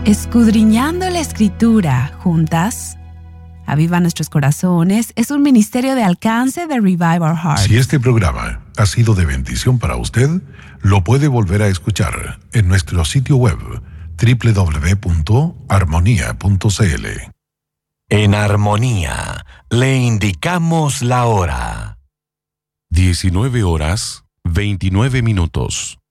Escudriñando la Escritura, juntas, aviva nuestros corazones, es un ministerio de alcance de Revive Our Hearts. Si este programa ha sido de bendición para usted, lo puede volver a escuchar en nuestro sitio web www.armonía.cl. En Armonía le indicamos la hora. 19:29.